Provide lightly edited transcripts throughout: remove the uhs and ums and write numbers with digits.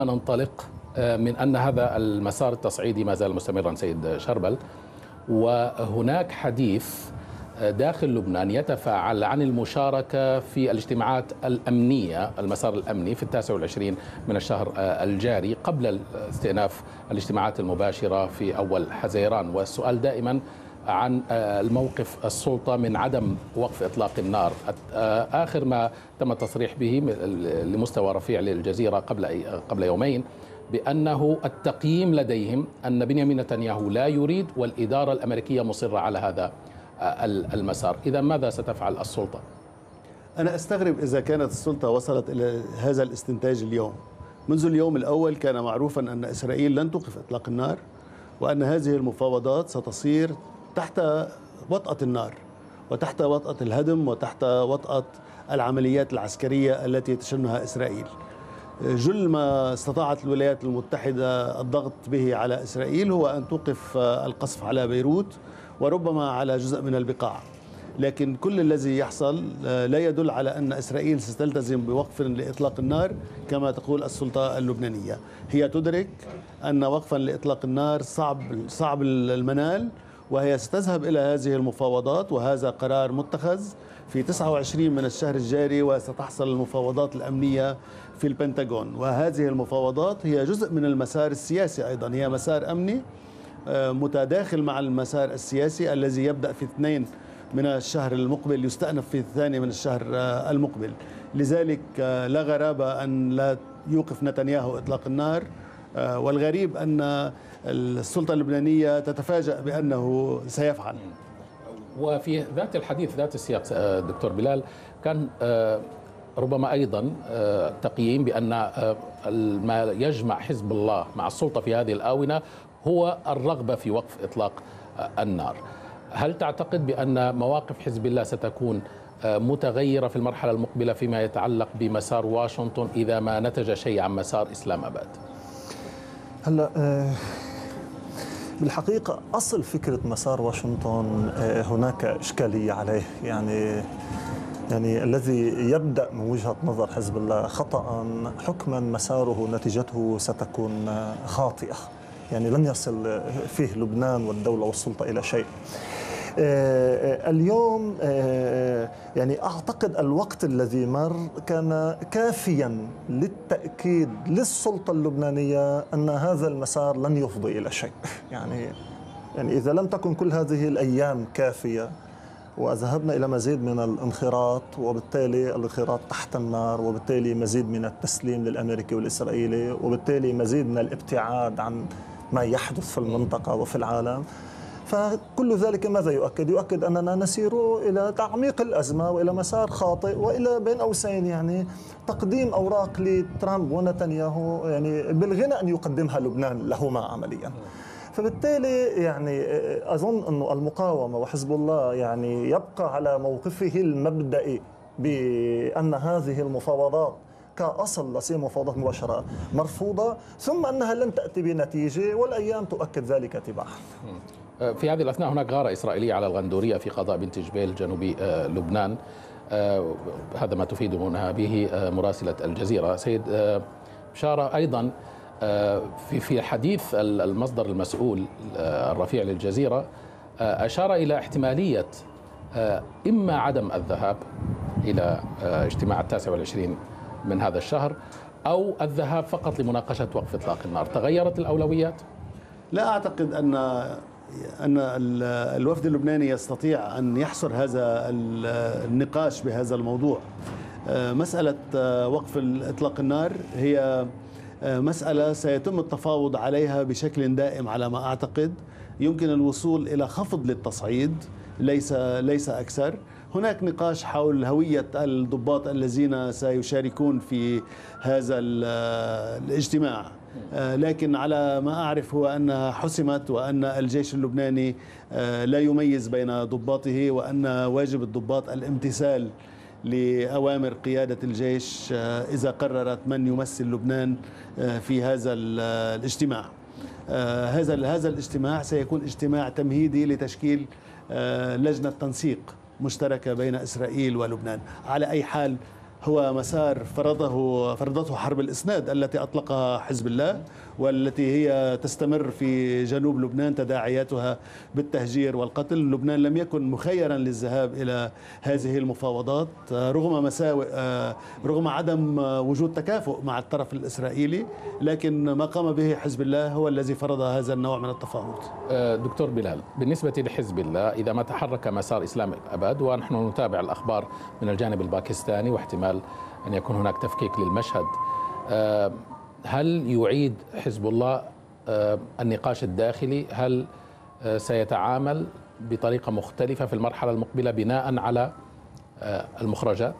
ننطلق من أن هذا المسار التصعيدي ما زال مستمرا سيد شربل، وهناك حديث داخل لبنان يتفاعل عن المشاركة في الاجتماعات الأمنية، المسار الأمني في 29 من الشهر الجاري قبل استئناف الاجتماعات المباشرة في أول حزيران. والسؤال دائما عن الموقف السلطة من عدم وقف إطلاق النار. آخر ما تم التصريح به لمستوى رفيع للجزيرة قبل يومين بأنه التقييم لديهم أن بنيامين نتنياهو لا يريد والإدارة الأمريكية مصرة على هذا المسار. إذا ماذا ستفعل السلطة؟ أنا أستغرب إذا كانت السلطة وصلت إلى هذا الاستنتاج اليوم. منذ اليوم الأول كان معروفا أن إسرائيل لن توقف إطلاق النار، وأن هذه المفاوضات ستصير تحت وطأة النار وتحت وطأة الهدم وتحت وطأة العمليات العسكرية التي تشنها إسرائيل. جل ما استطاعت الولايات المتحدة الضغط به على إسرائيل هو أن توقف القصف على بيروت وربما على جزء من البقاع، لكن كل الذي يحصل لا يدل على أن إسرائيل ستلتزم بوقف لإطلاق النار كما تقول السلطة اللبنانية. هي تدرك أن وقفا لإطلاق النار صعب المنال، وهي ستذهب إلى هذه المفاوضات، وهذا قرار متخذ في 29 من الشهر الجاري، وستحصل المفاوضات الأمنية في البنتاغون. وهذه المفاوضات هي جزء من المسار السياسي أيضا، هي مسار أمني متداخل مع المسار السياسي الذي يبدأ في 2 من الشهر المقبل يستأنف في 2 من الشهر المقبل. لذلك لا غرابة أن لا يوقف نتنياهو إطلاق النار، والغريب أن السلطة اللبنانية تتفاجأ بأنه سيفعل. وفي ذات الحديث ذات السياق دكتور بلال كان ربما أيضا تقييم بأن ما يجمع حزب الله مع السلطة في هذه الآونة هو الرغبة في وقف إطلاق النار. هل تعتقد بأن مواقف حزب الله ستكون متغيرة في المرحلة المقبلة فيما يتعلق بمسار واشنطن إذا ما نتج شيء عن مسار إسلام أباد؟ هلا بالحقيقة أصل فكرة مسار واشنطن هناك إشكالية عليه، يعني الذي يبدأ من وجهة نظر حزب الله خطأ حكما مساره نتيجته ستكون خاطئة، يعني لن يصل فيه لبنان والدولة والسلطة إلى شيء. اليوم يعني أعتقد الوقت الذي مر كان كافيا للتأكيد للسلطة اللبنانية أن هذا المسار لن يفضي إلى شيء. يعني إذا لم تكن كل هذه الأيام كافية وذهبنا إلى مزيد من الانخراط، وبالتالي الانخراط تحت النار، وبالتالي مزيد من التسليم للأمريكي والإسرائيلي، وبالتالي مزيد من الابتعاد عن ما يحدث في المنطقة وفي العالم، فكل ذلك ماذا يؤكد؟ يؤكد أننا نسير إلى تعميق الأزمة وإلى مسار خاطئ، وإلى بين قوسين يعني تقديم أوراق لترامب ونتنياهو يعني بالغنى أن يقدمها لبنان لهما عمليا. فبالتالي يعني أظن أن المقاومة وحزب الله يعني يبقى على موقفه المبدئي بأن هذه المفاوضات كأصل لسي مفاوضات مباشرة مرفوضة، ثم أنها لن تأتي بنتيجة، والأيام تؤكد ذلك تباعا. في هذه الأثناء هناك غارة إسرائيلية على الغندورية في قضاء بنت جبيل جنوب لبنان، هذا ما تفيدنا به مراسلة الجزيرة. سيد بشارة، أيضا في حديث المصدر المسؤول الرفيع للجزيرة أشار إلى احتمالية إما عدم الذهاب إلى اجتماع 29 من هذا الشهر، أو الذهاب فقط لمناقشة وقف إطلاق النار. تغيرت الأولويات؟ لا أعتقد أن الوفد اللبناني يستطيع أن يحصر هذا النقاش بهذا الموضوع. مسألة وقف إطلاق النار هي مسألة سيتم التفاوض عليها بشكل دائم على ما أعتقد. يمكن الوصول إلى خفض للتصعيد ليس أكثر. هناك نقاش حول هوية الضباط الذين سيشاركون في هذا الاجتماع، لكن على ما أعرف هو أنها حسمت، وأن الجيش اللبناني لا يميز بين ضباطه، وأن واجب الضباط الامتثال لأوامر قيادة الجيش إذا قررت من يمثل لبنان في هذا الاجتماع. هذا الاجتماع سيكون اجتماع تمهيدي لتشكيل لجنة تنسيق مشتركة بين إسرائيل ولبنان. على أي حال هو مسار فرضته حرب الإسناد التي أطلقها حزب الله، والتي هي تستمر في جنوب لبنان تداعياتها بالتهجير والقتل. لبنان لم يكن مخيرا للذهاب إلى هذه المفاوضات رغم مساوئ، رغم عدم وجود تكافؤ مع الطرف الإسرائيلي، لكن ما قام به حزب الله هو الذي فرض هذا النوع من التفاوض. دكتور بلال، بالنسبة لحزب الله إذا ما تحرك مسار إسلام أباد، ونحن نتابع الأخبار من الجانب الباكستاني واحتمال أن يكون هناك تفكيك للمشهد، هل يعيد حزب الله النقاش الداخلي؟ هل سيتعامل بطريقة مختلفة في المرحلة المقبلة بناء على المخرجات؟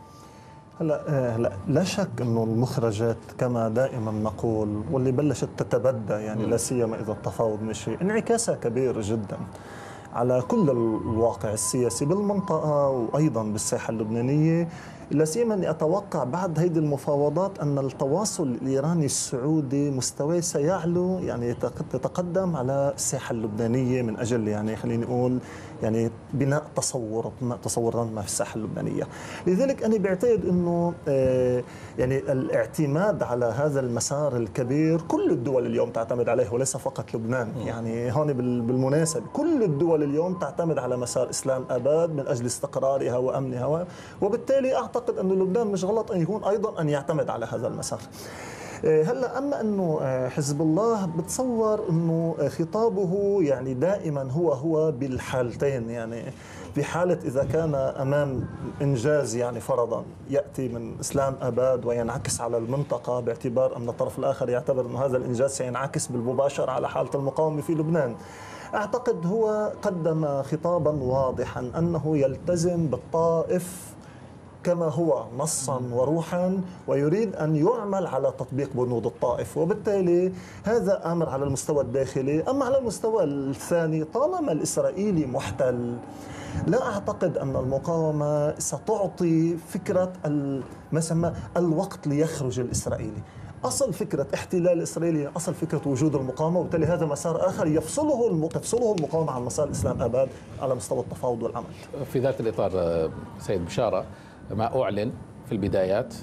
هلا لا شك انه المخرجات كما دائما نقول واللي بلشت تتبدى، يعني لا سيما اذا التفاوض مشي، انعكاسها كبير جدا على كل الواقع السياسي بالمنطقه وايضا بالساحه اللبنانيه. لا سيما اني اتوقع بعد هذه المفاوضات ان التواصل الايراني السعودي مستواه سيعلو، يعني يتقدم على الساحه اللبنانيه من اجل يعني خليني اقول يعني بناء تصورات ما في الساحه اللبنانيه. لذلك انا بعتقد انه يعني الاعتماد على هذا المسار الكبير كل الدول اليوم تعتمد عليه وليس فقط لبنان. يعني هون بالمناسبه كل الدول اليوم تعتمد على مسار اسلام اباد من اجل استقرارها وامنها، وبالتالي اعتقد انه لبنان مش غلط ان يكون ايضا ان يعتمد على هذا المسار. هلا اما انه حزب الله بتصور انه خطابه يعني دائما هو بالحالتين، يعني في حاله اذا كان امام انجاز يعني فرضا ياتي من اسلام اباد وينعكس على المنطقه، باعتبار ان الطرف الاخر يعتبر انه هذا الانجاز سينعكس بالمباشر على حاله المقاومه في لبنان. اعتقد هو قدم خطابا واضحا انه يلتزم بالطائف كما هو نصا وروحا، ويريد أن يعمل على تطبيق بنود الطائف، وبالتالي هذا أمر على المستوى الداخلي. أما على المستوى الثاني، طالما الإسرائيلي محتل، لا أعتقد أن المقاومة ستعطي فكرة ما يسمى الوقت ليخرج الإسرائيلي. أصل فكرة احتلال الإسرائيلي أصل فكرة وجود المقاومة، وبالتالي هذا مسار آخر يفصله المقاومة عن مسار إسلام أباد على مستوى التفاوض والعمل. في ذات الإطار سيد بشارة، ما أعلن في البدايات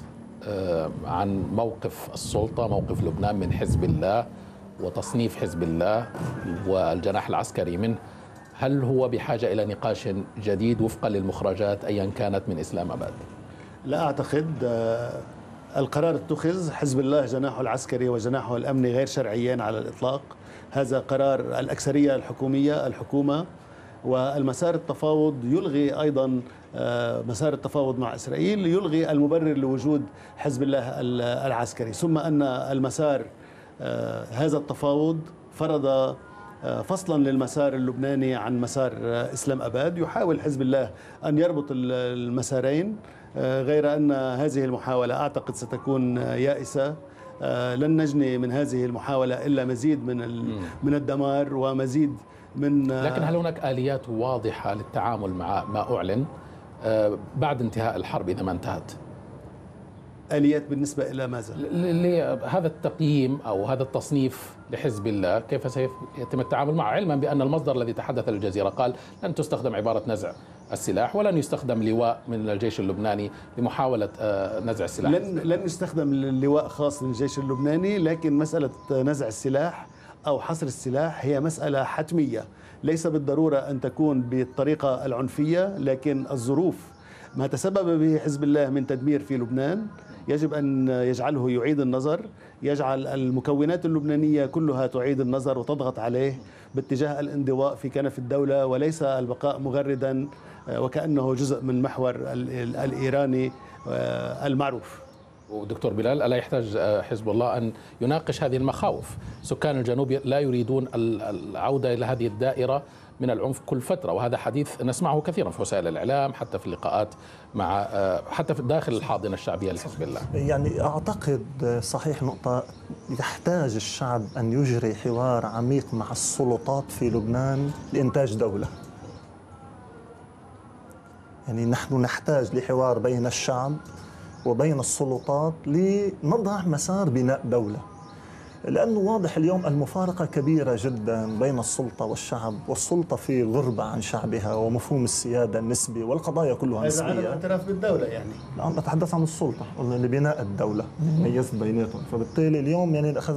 عن موقف السلطة، موقف لبنان من حزب الله وتصنيف حزب الله والجناح العسكري منه، هل هو بحاجة إلى نقاش جديد وفقا للمخرجات أيا كانت من إسلام أباد؟ لا أعتقد. القرار اتخذ، حزب الله جناحه العسكري وجناحه الأمني غير شرعيين على الإطلاق. هذا قرار الأكثرية الحكومية، الحكومة، والمسار التفاوض يلغي أيضا مسار التفاوض مع إسرائيل، يلغي المبرر لوجود حزب الله العسكري. ثم أن المسار هذا التفاوض فرض فصلا للمسار اللبناني عن مسار إسلام أباد. يحاول حزب الله أن يربط المسارين، غير أن هذه المحاولة أعتقد ستكون يائسة. لن نجني من هذه المحاولة إلا مزيد من الدمار ومزيد من لكن هل هناك آليات واضحة للتعامل مع ما أعلن بعد انتهاء الحرب إذا ما انتهت؟ آليات بالنسبة إلى ماذا؟ هذا التقييم أو هذا التصنيف لحزب الله كيف سيتم التعامل معه، علما بأن المصدر الذي تحدث للجزيرة قال لن تستخدم عبارة نزع السلاح ولن يستخدم لواء من الجيش اللبناني لمحاولة نزع السلاح. لن يستخدم لواء خاص من الجيش اللبناني، لكن مسألة نزع السلاح أو حصر السلاح هي مسألة حتمية، ليس بالضرورة أن تكون بالطريقة العنفية، لكن الظروف ما تسبب به حزب الله من تدمير في لبنان يجب أن يجعله يعيد النظر، يجعل المكونات اللبنانية كلها تعيد النظر وتضغط عليه باتجاه الانضواء في كنف الدولة، وليس البقاء مغردا وكأنه جزء من محور الإيراني المعروف. ودكتور بلال، ألا يحتاج حزب الله أن يناقش هذه المخاوف؟ سكان الجنوب لا يريدون العودة إلى هذه الدائرة من العنف كل فترة، وهذا حديث نسمعه كثيرا في وسائل الإعلام، حتى في اللقاءات مع حتى في داخل الحاضنة الشعبية لحزب الله. يعني أعتقد صحيح نقطة، يحتاج الشعب أن يجري حوار عميق مع السلطات في لبنان لإنتاج دولة. يعني نحن نحتاج لحوار بين الشعب وبين السلطات لنضع مسار بناء دولة. لأنه واضح اليوم المفارقة كبيرة جدا بين السلطة والشعب، والسلطة في غربة عن شعبها ومفهوم السيادة النسبي والقضايا كلها هذا عدم نسبية. اعتراف بالدولة يعني. لا، أنا بتحدث عن السلطة لبناء الدولة، ميزت بيناتهم. فبالتالي اليوم يعني